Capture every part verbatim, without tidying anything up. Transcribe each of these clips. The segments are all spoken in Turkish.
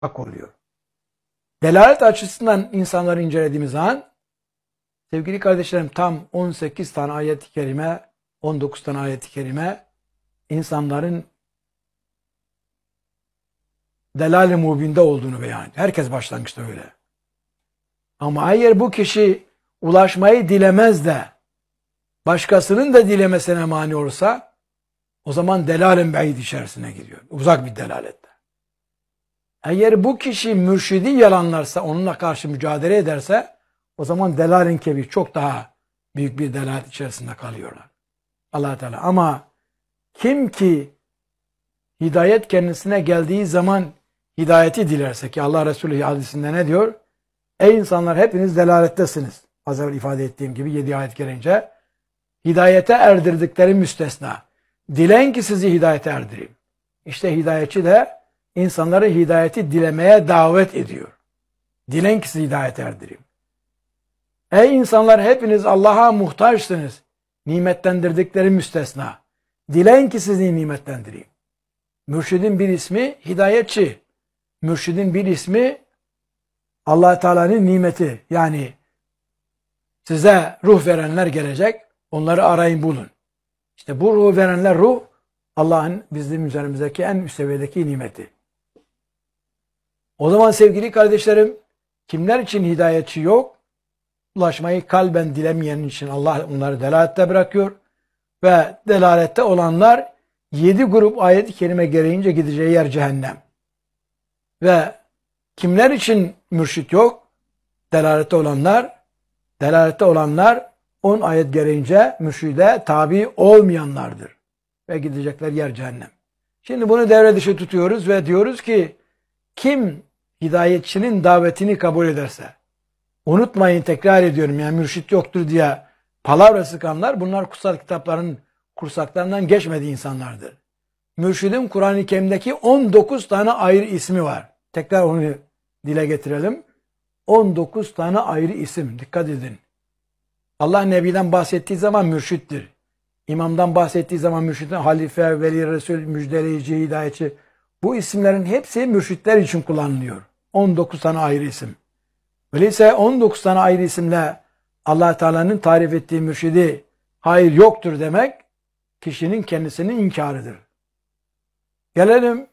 hak oluyor. Delalet açısından insanları incelediğimiz zaman, sevgili kardeşlerim, tam on sekiz tane ayet-i kerime, on dokuz tane ayet-i kerime insanların delal-i mubinde olduğunu beyan ediyor. Herkes başlangıçta öyle. Ama eğer bu kişi ulaşmayı dilemez de başkasının da dilemesine mani olursa, o zaman delal-i beid içerisine giriyor. Uzak bir delalette. Eğer bu kişi mürşidi yalanlarsa, onunla karşı mücadele ederse, o zaman delal-i kebir, çok daha büyük bir delalet içerisinde kalıyorlar. Allah Teala. Ama kim ki hidayet kendisine geldiği zaman hidayeti dilerse, ki Allah Resulü hadisinde ne diyor? Ey insanlar, hepiniz delalettesiniz. Az evvel ifade ettiğim gibi yedi ayet gelince, hidayete erdirdikleri müstesna. Dileyin ki sizi hidayete erdireyim. İşte hidayetçi de insanları hidayeti dilemeye davet ediyor. Dileyin ki sizi hidayete erdireyim. Ey insanlar, hepiniz Allah'a muhtaçsınız. Nimetlendirdikleri müstesna. Dileyin ki sizi nimetlendireyim. Mürşidin bir ismi hidayetçi. Mürşidin bir ismi Allah Teala'nın nimeti. Yani size ruh verenler gelecek. Onları arayın, bulun. İşte bu ruh verenler, ruh Allah'ın bizim üzerimizdeki en üst seviyedeki nimeti. O zaman sevgili kardeşlerim, kimler için hidayetçi yok? Ulaşmayı kalben dilemeyen için Allah onları delalette bırakıyor. Ve delalette olanlar yedi grup ayet-i kerime gereğince gideceği yer cehennem. Ve kimler için mürşit yok? Delalette olanlar, delalette olanlar on ayet gereğince mürşide tabi olmayanlardır. Ve gidecekler yer cehennem. Şimdi bunu devre dışı tutuyoruz ve diyoruz ki, kim hidayetçinin davetini kabul ederse, unutmayın, tekrar ediyorum, yani mürşit yoktur diye palavra sıkanlar, bunlar kutsal kitapların kursaklarından geçmediği insanlardır. Mürşidin Kur'an-ı Kerim'deki on dokuz tane ayrı ismi var. Tekrar onu dile getirelim. on dokuz tane ayrı isim. Dikkat edin. Allah Nebi'den bahsettiği zaman mürşittir. İmamdan bahsettiği zaman mürşittir. Halife, veli, resul, müjdeleyici, hidayetçi. Bu isimlerin hepsi mürşitler için kullanılıyor. on dokuz tane ayrı isim. Öyleyse on dokuz tane ayrı isimle Allah Teala'nın tarif ettiği mürşidi hayır yoktur demek, kişinin kendisinin inkarıdır. Gelelim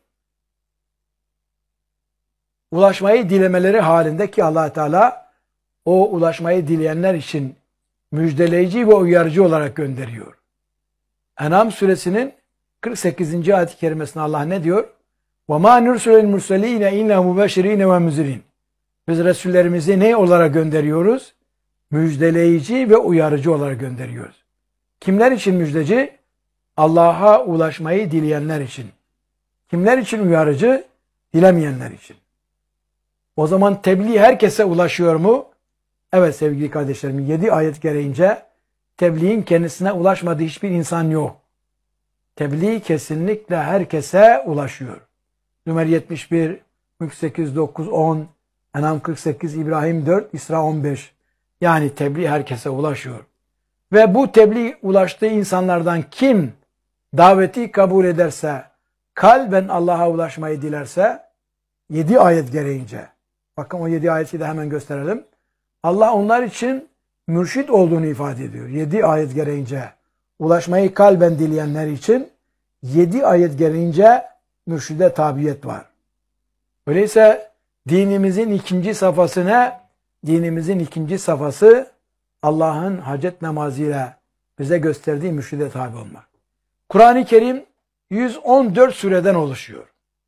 ulaşmayı dilemeleri halinde, ki Allah Teala o ulaşmayı dileyenler için müjdeleyici ve uyarıcı olarak gönderiyor. En'am suresinin kırk sekizinci ayet-i kerimesinde Allah ne diyor? وَمَا نُرْسُلَ الْمُرْسَلِينَ اِنَّا مُبَشِر۪ينَ وَمُزِر۪ينَ Biz Resullerimizi ne olarak gönderiyoruz? Müjdeleyici ve uyarıcı olarak gönderiyoruz. Kimler için müjdeci? Allah'a ulaşmayı dileyenler için. Kimler için uyarıcı? Dilemeyenler için. O zaman tebliğ herkese ulaşıyor mu? Evet sevgili kardeşlerim, yedi ayet gereğince tebliğin kendisine ulaşmadığı hiçbir insan yok. Tebliğ kesinlikle herkese ulaşıyor. Nümer yetmiş bir, Mülk sekiz, dokuz, on, En'am kırk sekiz, İbrahim dört, İsra on beş. Yani tebliğ herkese ulaşıyor. Ve bu tebliğ ulaştığı insanlardan kim daveti kabul ederse, kalben Allah'a ulaşmayı dilerse, yedi ayet gereğince, bakın o yedi ayeti de hemen gösterelim. Allah onlar için mürşit olduğunu ifade ediyor. Yedi ayet gereğince ulaşmayı kalben dileyenler için yedi ayet gereğince mürşide tabiyet var. Öyleyse dinimizin ikinci safhası ne? Dinimizin ikinci safhası Allah'ın hacet namazıyla bize gösterdiği mürşide tabi olmak. Kur'an-ı Kerim yüz on dört sureden oluşuyor.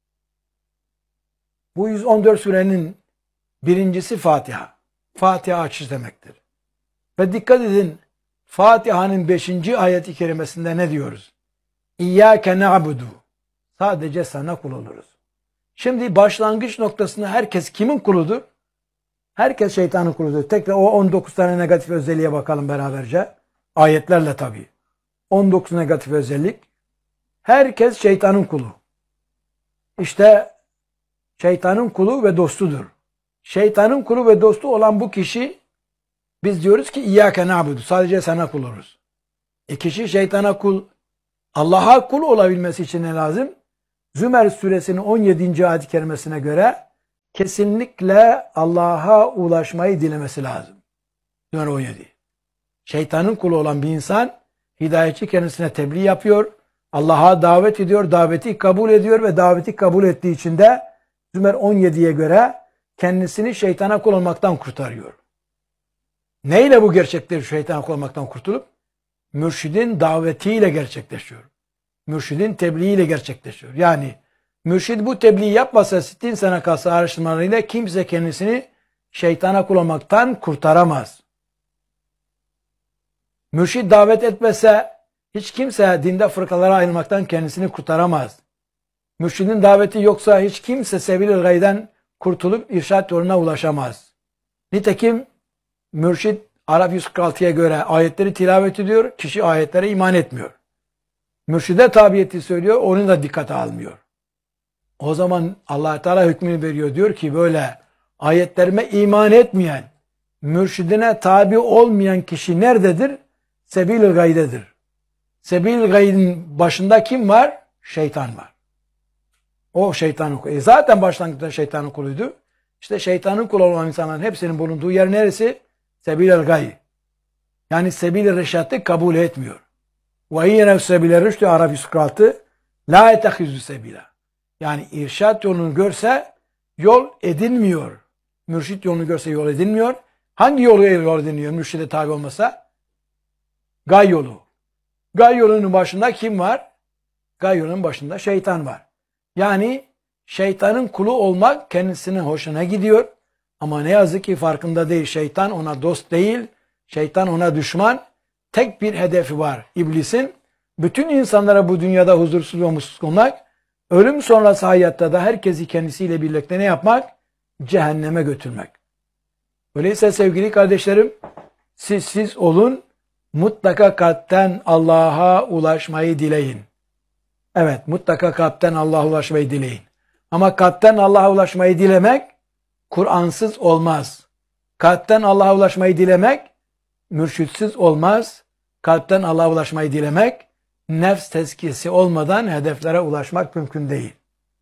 Bu yüz on dört surenin birincisi Fatiha. Fatiha açış demektir. Ve dikkat edin, Fatiha'nın beşinci ayet-i kerimesinde ne diyoruz? İyyâke na'budu. Sadece sana kul oluruz. Şimdi başlangıç noktasında herkes kimin kuludur? Herkes şeytanın kuludur. Tekrar o on dokuz tane negatif özelliğe bakalım beraberce. Ayetlerle tabii. on dokuz negatif özellik. Herkes şeytanın kulu. İşte şeytanın kulu ve dostudur. Şeytanın kulu ve dostu olan bu kişi, biz diyoruz ki İyyâke na'budu. Sadece sana kul oluruz. E kişi şeytana kul, Allah'a kul olabilmesi için ne lazım? Zümer suresinin on yedinci ayet-i kerimesine göre kesinlikle Allah'a ulaşmayı dilemesi lazım. Zümer on yedi. Şeytanın kulu olan bir insan hidayetçi kendisine tebliğ yapıyor. Allah'a davet ediyor. Daveti kabul ediyor ve daveti kabul ettiği için de Zümer on yediye göre kendisini şeytana kul olmaktan kurtarıyor. Neyle bu gerçekleri şeytana kul olmaktan kurtulup? Mürşidin davetiyle gerçekleşiyor. Mürşidin tebliğiyle gerçekleşiyor. Yani mürşid bu tebliği yapmasa sittin sene kalsa araştırmalarıyla kimse kendisini şeytana kul olmaktan kurtaramaz. Mürşid davet etmese hiç kimse dinde fırkalara ayrılmaktan kendisini kurtaramaz. Mürşidin daveti yoksa hiç kimse sebil-i gayden kurtulup irşad yoluna ulaşamaz. Nitekim mürşid Arap yüz kırk altıya göre ayetleri tilavet ediyor, kişi ayetlere iman etmiyor. Mürşide tabiyeti söylüyor, onu da dikkate almıyor. O zaman Allah Teala hükmünü veriyor, diyor ki böyle ayetlerime iman etmeyen, mürşidine tabi olmayan kişi nerededir? Sebil-i gaydedir. Sebil-i gaydın başında kim var? Şeytan var. O şeytanın kulu. E zaten başlangıçta şeytanın kuluydu. İşte şeytanın kulu olan insanların hepsinin bulunduğu yer neresi? Sebil-i gay. Yani sebil-i reşatı kabul etmiyor. Ve yine sebil-i rüştü Arap yüz kırk altı la etehizü sebila. Yani irşat yolunu görse yol edinmiyor. Mürşit yolunu görse yol edinmiyor. Hangi yolu yol ediniyor mürşide tabi olmasa? Gay yolu. Gay yolunun başında kim var? Gay yolunun başında şeytan var. Yani şeytanın kulu olmak kendisinin hoşuna gidiyor. Ama ne yazık ki farkında değil. Şeytan ona dost değil. Şeytan ona düşman. Tek bir hedefi var iblisin. Bütün insanlara bu dünyada huzursuz ve mutsuz olmak, ölüm sonrası hayatta da herkesi kendisiyle birlikte ne yapmak? Cehenneme götürmek. Öyleyse sevgili kardeşlerim, siz siz olun, mutlaka kalpten Allah'a ulaşmayı dileyin. Evet, mutlaka kalpten Allah'a ulaşmayı dileyin. Ama kalpten Allah'a ulaşmayı dilemek, Kur'ansız olmaz. Kalpten Allah'a ulaşmayı dilemek, mürşitsiz olmaz. Kalpten Allah'a ulaşmayı dilemek, nefs tezkiyesi olmadan hedeflere ulaşmak mümkün değil.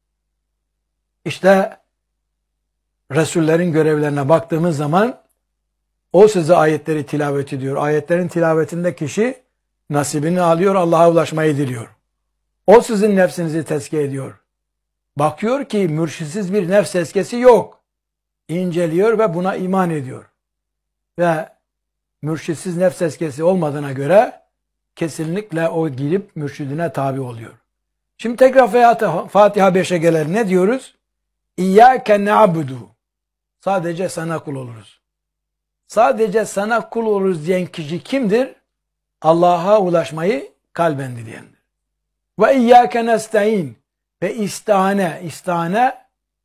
İşte Resullerin görevlerine baktığımız zaman o size ayetleri tilavet ediyor. Ayetlerin tilavetinde kişi nasibini alıyor, Allah'a ulaşmayı diliyor. O sizin nefsinizi tezkiye ediyor. Bakıyor ki mürşitsiz bir nefs tezkiyesi yok. İnceliyor ve buna iman ediyor. Ve mürşitsiz nefs tezkiyesi olmadığına göre kesinlikle o girip mürşidine tabi oluyor. Şimdi tekrar Fatiha beşe gelelim. Ne diyoruz? İyyâke ne'abudu. Sadece sana kul oluruz. Sadece sana kul oluruz diyen kişi kimdir? Allah'a ulaşmayı kalben dileyendir. Ve iyyâke nesta'in. Ve istihane. İstihane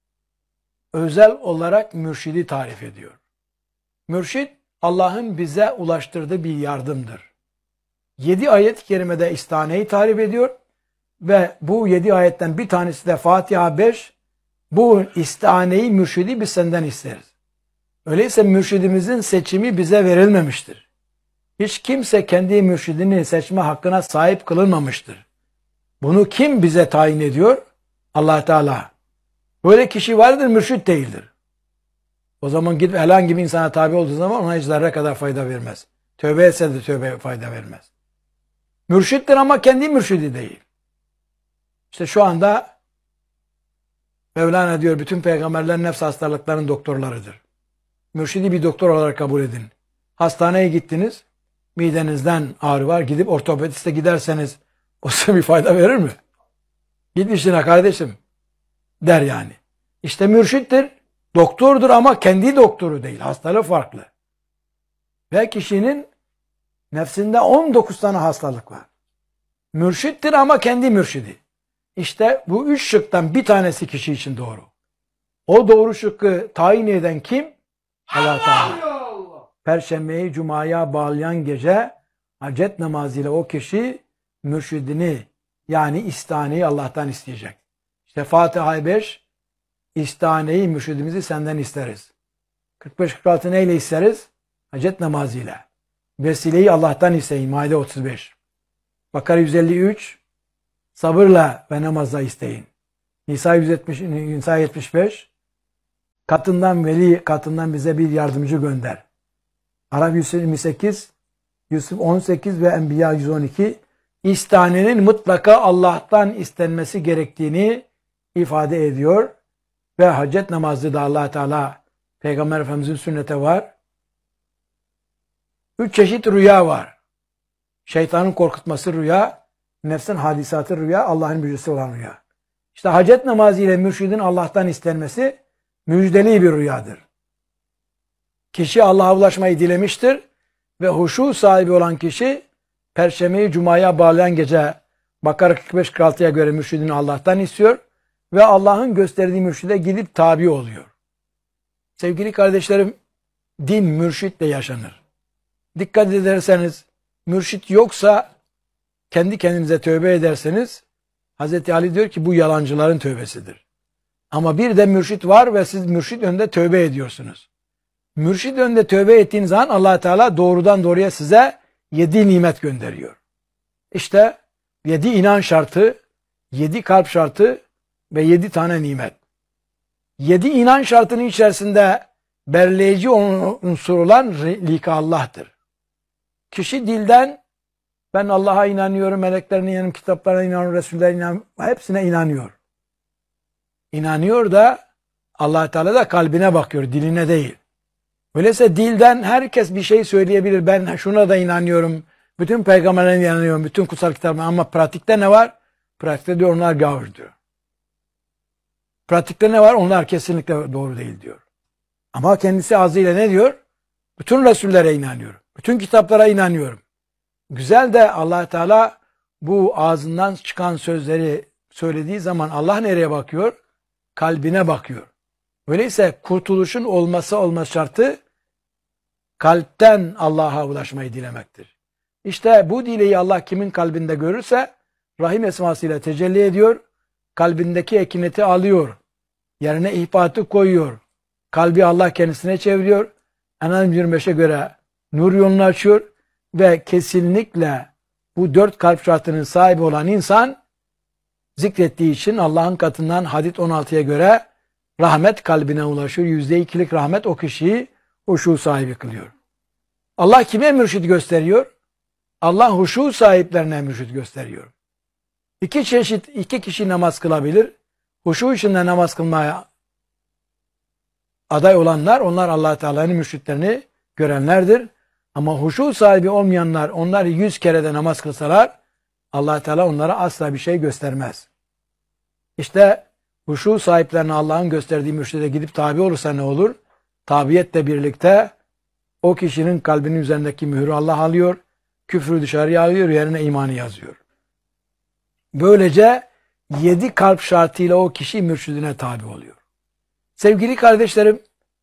özel olarak mürşidi tarif ediyor. Mürşid Allah'ın bize ulaştırdığı bir yardımdır. Yedi ayet-i kerimede istihaneyi tarif ediyor ve bu yedi ayetten bir tanesi de Fatiha beş. Bu istihaneyi, mürşidi biz senden isteriz. Öyleyse mürşidimizin seçimi bize verilmemiştir. Hiç kimse kendi mürşidini seçme hakkına sahip kılınmamıştır. Bunu kim bize tayin ediyor? Allah Teala. Böyle kişi vardır, mürşid değildir. O zaman gidip herhangi bir insana tabi olduğu zaman ona hiç zerre kadar fayda vermez. Tövbe etse de tövbe fayda vermez. Mürşittir ama kendi mürşidi değil. İşte şu anda Mevlana diyor bütün peygamberler nefs hastalıklarının doktorlarıdır. Mürşidi bir doktor olarak kabul edin. Hastaneye gittiniz, midenizden ağrı var, gidip ortopediste giderseniz o size bir fayda verir mi? Git işine kardeşim der yani. İşte mürşittir, doktordur ama kendi doktoru değil, hastalığı farklı. Ve kişinin nefsinde on dokuz tane hastalık var. Mürşittir ama kendi mürşidi. İşte bu üç şıktan bir tanesi kişi için doğru. O doğru şıkkı tayin eden kim? Allah Teala. Perşembeyi Cuma'ya bağlayan gece hacet namazıyla o kişi mürşidini yani istihaneyi Allah'tan isteyecek. İşte Fatiha beş istihaneyi, mürşidimizi senden isteriz. kırk beş kırk altı neyle isteriz? Hacet namazıyla. Vesileyi Allah'tan isteyin. Maide otuz beş. Bakara yüz elli üç sabırla ve namazla isteyin. Nisa yüz yetmiş, Nisa yetmiş beş katından veli, katından bize bir yardımcı gönder. Araf yüz yirmi sekiz, Yusuf on sekiz ve Enbiya yüz on iki istanenin mutlaka Allah'tan istenmesi gerektiğini ifade ediyor. Ve hacet namazı da Allah Teala Peygamber Efendimiz'in sünnete var. Üç çeşit rüya var. Şeytanın korkutması rüya, nefsin hadisatı rüya, Allah'ın müjdesi olan rüya. İşte hacet namazı ile mürşidin Allah'tan istenmesi müjdeli bir rüyadır. Kişi Allah'a ulaşmayı dilemiştir ve huşu sahibi olan kişi Perşembeyi Cuma'ya bağlayan gece Bakara kırk beş kırk altıya göre mürşidini Allah'tan istiyor ve Allah'ın gösterdiği mürşide gidip tabi oluyor. Sevgili kardeşlerim, din mürşitle yaşanır. Dikkat ederseniz, mürşit yoksa kendi kendinize tövbe ederseniz, Hazreti Ali diyor ki bu yalancıların tövbesidir. Ama bir de mürşit var ve siz mürşit önünde tövbe ediyorsunuz. Mürşit önünde tövbe ettiğiniz zaman Allah Teala doğrudan doğruya size yedi nimet gönderiyor. İşte yedi inan şartı, yedi kalp şartı ve yedi tane nimet. Yedi inan şartının içerisinde belirleyici unsur olan lika Allah'tır. Kişi dilden ben Allah'a inanıyorum, meleklerine inanıyorum, kitaplarına inanıyorum, Resullerine inanıyorum, hepsine inanıyor. İnanıyor da Allah Teala da kalbine bakıyor, diline değil. Öyleyse dilden herkes bir şey söyleyebilir. Ben şuna da inanıyorum, bütün peygamberlere inanıyorum, bütün kutsal kitaplara, ama pratikte ne var? Pratikte diyor onlar gavur diyor. Pratikte ne var? Onlar kesinlikle doğru değil diyor. Ama kendisi ağzıyla ne diyor? Bütün Resullere inanıyorum. Bütün kitaplara inanıyorum. Güzel de Allah Teala bu ağzından çıkan sözleri söylediği zaman Allah nereye bakıyor? Kalbine bakıyor. Öyleyse kurtuluşun olması olma şartı kalpten Allah'a ulaşmayı dilemektir. İşte bu dileği Allah kimin kalbinde görürse Rahim esmasıyla tecelli ediyor. Kalbindeki ekineti alıyor. Yerine ihbatı koyuyor. Kalbi Allah kendisine çeviriyor. En'am yirmi beşe göre nur yolunu açıyor. Ve kesinlikle bu dört kalp şartının sahibi olan insan zikrettiği için Allah'ın katından Hadid on altıya göre rahmet kalbine ulaşıyor. Yüzde ikilik rahmet o kişiyi huşu sahibi kılıyor. Allah kime mürşid gösteriyor? Allah huşu sahiplerine mürşid gösteriyor. İki çeşit, iki kişi namaz kılabilir. Huşu içinde namaz kılmaya aday olanlar, onlar Allah Teala'nın mürşitlerini görenlerdir. Ama huşu sahibi olmayanlar, onlar yüz kere de namaz kılsalar, Allah Teala onlara asla bir şey göstermez. İşte huşu sahiplerine Allah'ın gösterdiği mürşide gidip tabi olursa ne olur? Tabiyetle birlikte o kişinin kalbinin üzerindeki mührü Allah alıyor, küfrü dışarıya alıyor, yerine imanı yazıyor. Böylece yedi kalp şartıyla o kişi mürşidine tabi oluyor. Sevgili kardeşlerim,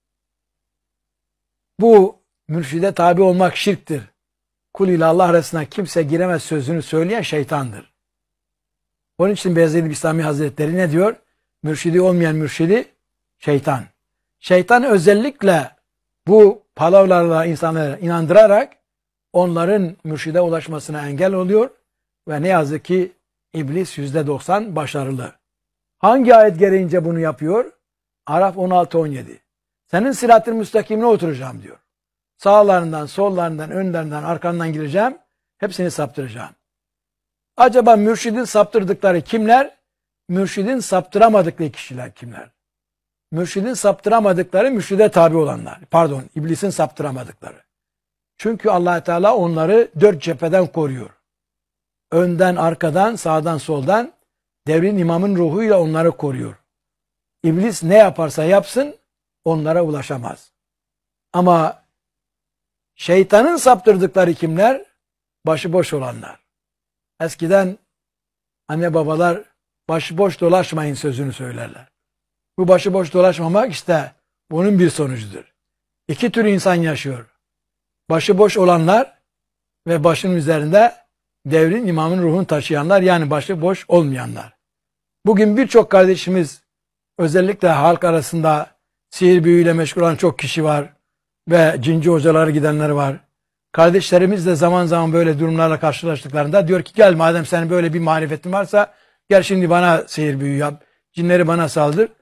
bu mürşide tabi olmak şirktir. Kul ile Allah arasına kimse giremez sözünü söyleyen şeytandır. Onun için Beyazıt Bistami Hazretleri ne diyor? Mürşidi olmayan mürşidi şeytan. Şeytan özellikle bu palavralarla insanları inandırarak onların mürşide ulaşmasına engel oluyor ve ne yazık ki iblis yüzde doksan başarılı. Hangi ayet gereğince bunu yapıyor? Araf on altı on yedi. Senin sırat-ı müstakimine oturacağım diyor. Sağlarından, sollarından, önlerinden, arkandan gireceğim. Hepsini saptıracağım. Acaba mürşidin saptırdıkları kimler? Mürşidin saptıramadıkları kişiler kimler? Mürşidin saptıramadıkları mürşide tabi olanlar. Pardon, iblisin saptıramadıkları. Çünkü Allah Teala onları dört cepheden koruyor. Önden, arkadan, sağdan, soldan devrin imamın ruhuyla onları koruyor. İblis ne yaparsa yapsın onlara ulaşamaz. Ama şeytanın saptırdıkları kimler? Başıboş olanlar. Eskiden anne babalar başıboş dolaşmayın sözünü söylerler. Bu başıboş dolaşmamak işte bunun bir sonucudur. İki tür insan yaşıyor. Başıboş olanlar ve başın üzerinde devrin imamın ruhunu taşıyanlar, yani başıboş olmayanlar. Bugün birçok kardeşimiz, özellikle halk arasında sihir büyüyle meşgul olan çok kişi var ve cinci hocalara gidenler var. Kardeşlerimiz de zaman zaman böyle durumlarla karşılaştıklarında diyor ki gel madem senin böyle bir marifetin varsa gel şimdi bana sihir büyü yap, cinleri bana saldır.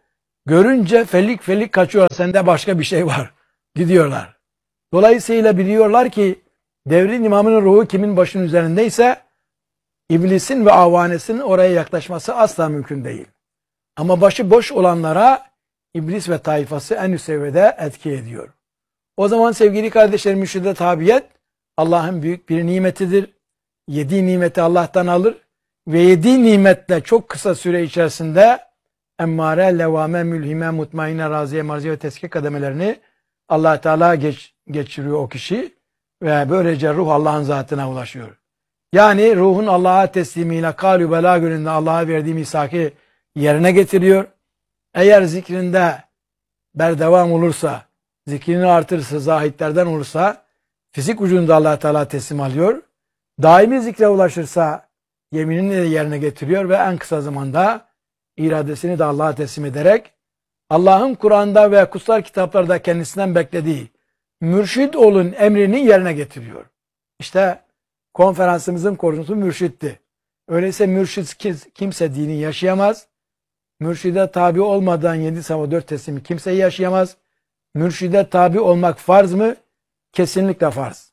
Görünce felik felik kaçıyorlar. Sende başka bir şey var. Gidiyorlar. Dolayısıyla biliyorlar ki devrin imamının ruhu kimin başının üzerindeyse iblisin ve avanesinin oraya yaklaşması asla mümkün değil. Ama başı boş olanlara iblis ve tayfası en üst seviyede etki ediyor. O zaman sevgili kardeşlerim, mürşide tabiyet Allah'ın büyük bir nimetidir. Yediği nimeti Allah'tan alır ve yediği nimetle çok kısa süre içerisinde emmare, levame, mülhime, mutmainne, raziye, marziye ve tezkiye kademelerini Allah Teala geç, geçiriyor o kişi ve böylece ruh Allah'ın zatına ulaşıyor. Yani ruhun Allah'a teslimiyle kâlü belâ gününde Allah'a verdiği misaki yerine getiriyor. Eğer zikrinde berdevam olursa, zikrini artırırsa, zahitlerden olursa fizik ucunda Allah Teala teslim alıyor. Daimi zikre ulaşırsa yeminini de yerine getiriyor ve en kısa zamanda iradesini de Allah'a teslim ederek Allah'ın Kur'an'da ve kutsal kitaplarda kendisinden beklediği mürşid olun emrini yerine getiriyor. İşte konferansımızın konusu mürşitti. Öyleyse mürşitsiz kimse dini yaşayamaz. Mürşide tabi olmadan yedi sabah dört teslimi kimse yaşayamaz. Mürşide tabi olmak farz mı? Kesinlikle farz.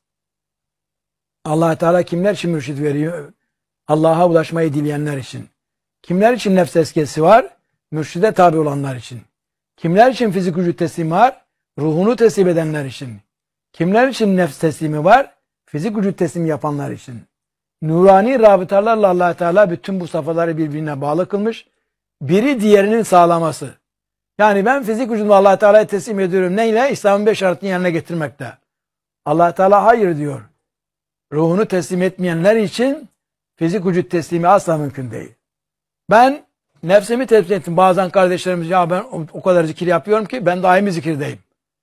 Allah Teala kimler için mürşid veriyor? Allah'a ulaşmayı dileyenler için. Kimler için nefs eskesi var? Mürşide tabi olanlar için. Kimler için fizik gücü teslimi var? Ruhunu teslim edenler için. Kimler için nefs teslimi var? Fizik gücü teslim yapanlar için. Nurani rabıtalarla Allah Teala bütün bu safhaları birbirine bağlı kılmış. Biri diğerinin sağlaması. Yani ben fizik gücümü Allah Teala'ya teslim ediyorum. Neyle? İslam'ın beş şartını yerine getirmekte. Allah Teala hayır diyor. Ruhunu teslim etmeyenler için fizik vücut teslimi asla mümkün değil. Ben nefsimi teslim ettim. Bazen kardeşlerimiz ya ben o kadar zikir yapıyorum ki ben daimi zikirdeyim.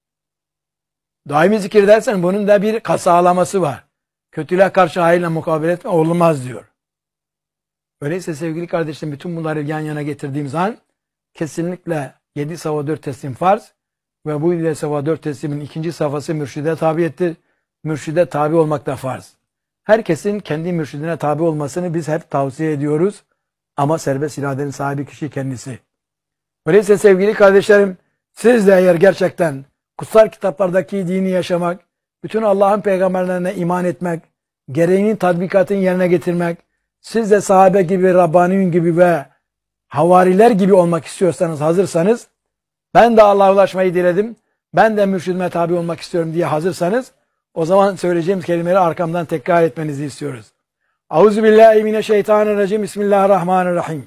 Daimi zikir dersen bunun da bir sağlaması var. Kötülüğe karşı hayırla mukabele etme olmaz diyor. Öyleyse sevgili kardeşlerim bütün bunları yan yana getirdiğim zaman kesinlikle yedi sabah dört teslim farz ve bu yedi sabah dört teslimin ikinci safhası mürşide tabiyettir. Mürşide tabi olmak da farz. Herkesin kendi mürşidine tabi olmasını biz hep tavsiye ediyoruz. Ama serbest iradenin sahibi kişi kendisi. Öyleyse sevgili kardeşlerim siz de eğer gerçekten kutsal kitaplardaki dini yaşamak, bütün Allah'ın peygamberlerine iman etmek, gereğinin tatbikatını yerine getirmek, siz de sahabe gibi, Rabbani'nin gibi ve havariler gibi olmak istiyorsanız, hazırsanız, ben de Allah'a ulaşmayı diledim, ben de mürşidime tabi olmak istiyorum diye hazırsanız, o zaman söyleyeceğimiz kelimeleri arkamdan tekrar etmenizi istiyoruz. Euzubillahimineşşeytanirracim. Bismillahirrahmanirrahim.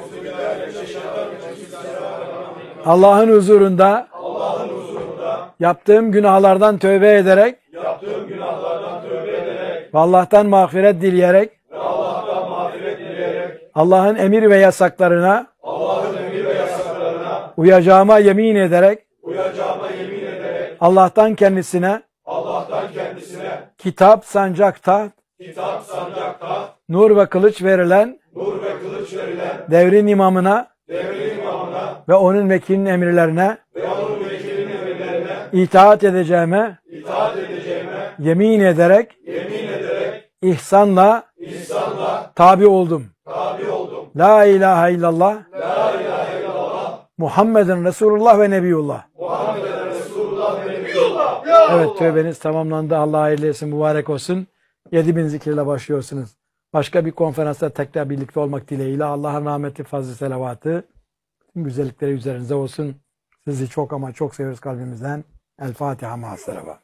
Allah'ın huzurunda, Allah'ın huzurunda yaptığım günahlardan tövbe ederek, yaptığım günahlardan tövbe ederek ve Allah'tan mağfiret dileyerek, ve Allah'tan mağfiret dileyerek Allah'ın emir ve yasaklarına, Allah'ın emir ve yasaklarına uyacağıma yemin ederek, uyacağıma yemin ederek Allah'tan kendisine, Allah'tan kendisine kitap, sancak, taht, kitap, sancak, taht, nur ve kılıç verilen, nur ve kılıç verilen devrin imamına, devrin imamına ve onun vekilinin emirlerine, ve onun vekilinin emirlerine itaat edeceğime, itaat edeceğime yemin ederek, yemin ederek ihsanla, ihsanla tabi oldum. Tabi oldum. La ilahe illallah, la ilahe illallah Muhammeden Resulullah ve Nebiyullah. Muhammeden Resulullah ve Nebiyullah. Evet, tövbeniz tamamlandı. Allah hayırlı etsin, mübarek olsun. yedi bin zikirle başlıyorsunuz. Başka bir konferansta tekrar birlikte olmak dileğiyle Allah'ın rahmeti, fazl-ı selavatı, güzellikleri üzerinize olsun. Sizi çok ama çok seviyoruz kalbimizden. El Fatiha ma'as-selavat.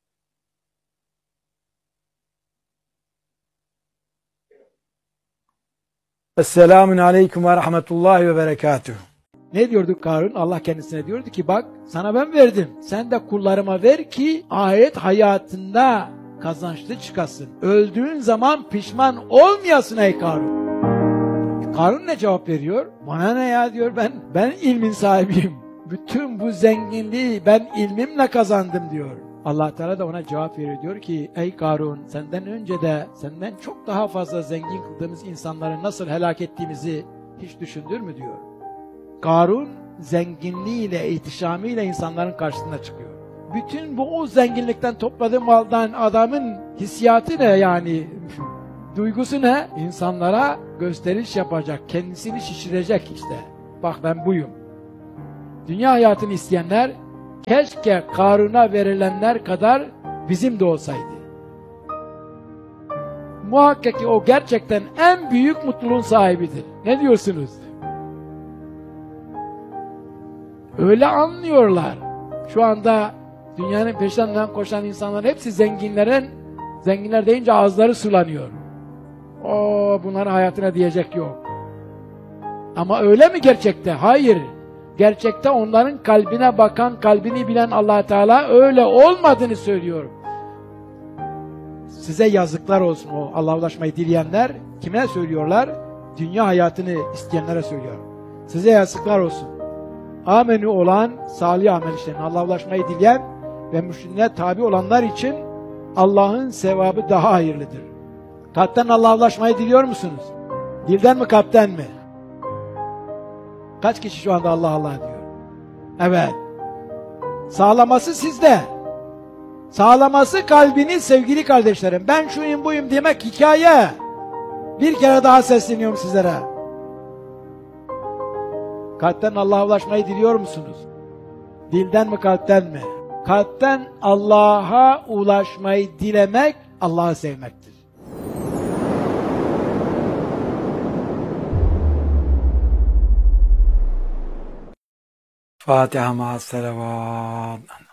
Esselamun aleyküm ve rahmetullahi ve berekatuhu. Ne diyorduk Karun? Allah kendisine diyordu ki bak sana ben verdim. Sen de kullarıma ver ki ahiret hayatında kazançlı çıkasın. Öldüğün zaman pişman olmayasın ey Karun. Karun ne cevap veriyor? Bana ne ya diyor, ben ben ilmin sahibiyim. Bütün bu zenginliği ben ilmimle kazandım diyor. Allah Teala da ona cevap veriyor, diyor ki ey Karun, senden önce de senden çok daha fazla zengin kıldığımız insanları nasıl helak ettiğimizi hiç düşündür mü diyor. Karun zenginliğiyle, ihtişamıyla insanların karşısına çıkıyor. Bütün bu o zenginlikten topladığı maldan adamın hissiyatı ne yani? Duygusu ne? İnsanlara gösteriş yapacak, kendisini şişirecek işte. Bak ben buyum. Dünya hayatını isteyenler keşke Karun'a verilenler kadar bizim de olsaydı. Muhakkak ki o gerçekten en büyük mutluluğun sahibidir. Ne diyorsunuz? Öyle anlıyorlar. Şu anda dünyanın peşinden koşan insanların hepsi zenginlerin, zenginler deyince ağızları sulanıyor. O bunların hayatına diyecek yok. Ama öyle mi gerçekte? Hayır. Gerçekte onların kalbine bakan, kalbini bilen Allah Teala öyle olmadığını söylüyor. Size yazıklar olsun o Allah'a ulaşmayı dileyenler. Kime söylüyorlar? Dünya hayatını isteyenlere söylüyor. Size yazıklar olsun. Amenü olan salih amel işleyen, Allah'a ulaşmayı dileyen ve mürşidine tabi olanlar için Allah'ın sevabı daha hayırlıdır. Kalpten Allah'a ulaşmayı diliyor musunuz? Dilden mi, kalpten mi? Kaç kişi şu anda Allah Allah diyor? Evet. Sağlaması sizde. Sağlaması kalbiniz sevgili kardeşlerim. Ben şuyum buyum demek hikaye. Bir kere daha sesleniyorum sizlere. Kalpten Allah'a ulaşmayı diliyor musunuz? Dilden mi, kalpten mi? Kalpten Allah'a ulaşmayı dilemek, Allah'ı sevmektir. Fatiha ma'as salavat.